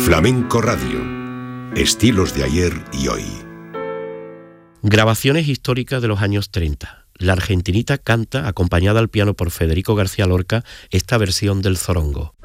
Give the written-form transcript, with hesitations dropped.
Flamenco Radio. Estilos de ayer y hoy. Grabaciones históricas de los años 30. La argentinita canta, acompañada al piano por Federico García Lorca, esta versión del zorongo.